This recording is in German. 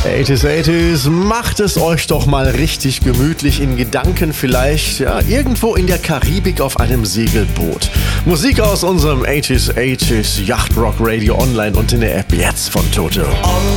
80s, macht es euch doch mal richtig gemütlich in Gedanken, vielleicht irgendwo in der Karibik auf einem Segelboot. Musik aus unserem 80s Yacht Rock Radio online und in der App jetzt von Toto.